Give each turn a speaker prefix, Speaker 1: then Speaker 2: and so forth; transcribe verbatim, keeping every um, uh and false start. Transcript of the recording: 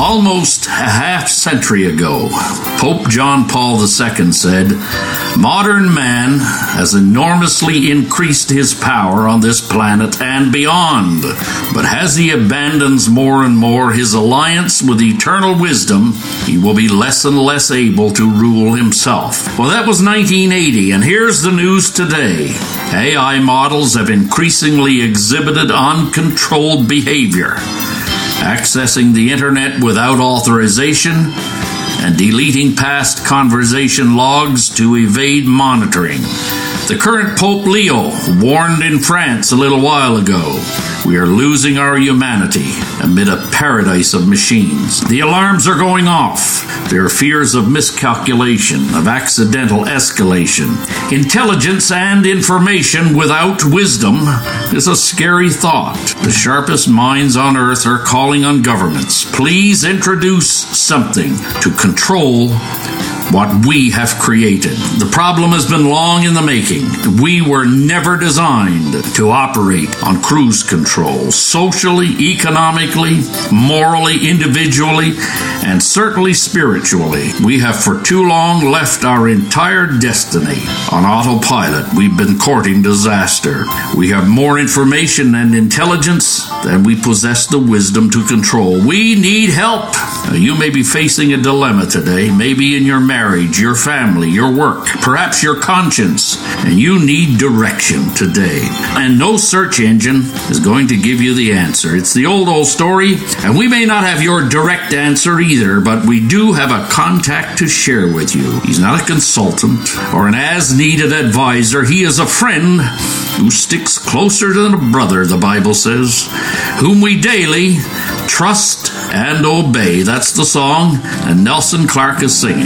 Speaker 1: Almost a half century ago, Pope John Paul the Second said, "Modern man has enormously increased his power on this planet and beyond, but as he abandons more and more his alliance with eternal wisdom, he will be less and less able to rule himself." Well, that was nineteen eighty, and here's the news today. A I models have increasingly exhibited uncontrolled behavior, accessing the internet without authorization and deleting past conversation logs to evade monitoring. The current Pope Leo warned in France a little while ago, we are losing our humanity amid a paradise of machines. The alarms are going off. There are fears of miscalculation, of accidental escalation. Intelligence and information without wisdom is a scary thought. The sharpest minds on earth are calling on governments. Please introduce something to control what we have created. The problem has been long in the making. We were never designed to operate on cruise control. Socially, economically, morally, individually, and certainly spiritually, we have for too long left our entire destiny on autopilot. We've been courting disaster. We have more information and intelligence than we possess the wisdom to control. We need help. Now, you may be facing a dilemma today, maybe in your marriage, your family, your work, perhaps your conscience, and you need direction today. And no search engine is going to give you the answer. It's the old, old story, and we may not have your direct answer either, but we do have a contact to share with you. He's not a consultant or an as-needed advisor. He is a friend who sticks closer than a brother, the Bible says, whom we daily trust and obey. That's the song, and Nelson Clark is singing.